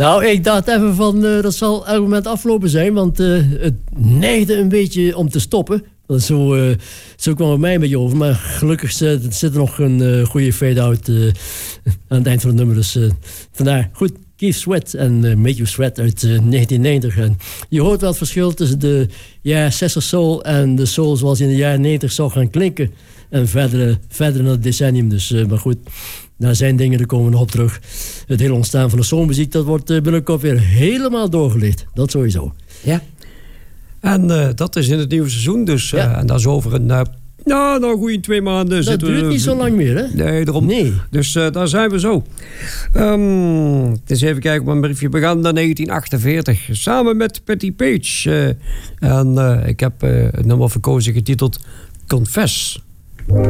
Nou, ik dacht even van, dat zal elk moment afgelopen zijn, want het neigde een beetje om te stoppen. Zo kwam het mij een beetje over, maar gelukkig zit er nog een goede fade-out aan het eind van het nummer. Dus vandaar, goed, Keith Sweat en Make You Sweat uit 1990. En je hoort wel het verschil tussen de jaren 60 soul en de soul zoals in de jaren 90 zou gaan klinken. En verder in het decennium. Dus, maar goed, daar zijn dingen, daar komen we nog op terug. Het hele ontstaan van de soulmuziek, dat wordt binnenkort weer helemaal doorgelicht. Dat sowieso. Ja. En dat is in het nieuwe seizoen. Dus, Ja. en dat is over een goede 2 maanden. Dat duurt niet zo lang meer, hè? Nee, daarom. Nee. Dus daar zijn we zo. Het is even kijken op mijn briefje. We gaan naar 1948. Samen met Patti Page. Ik heb het nummer verkozen getiteld Confess.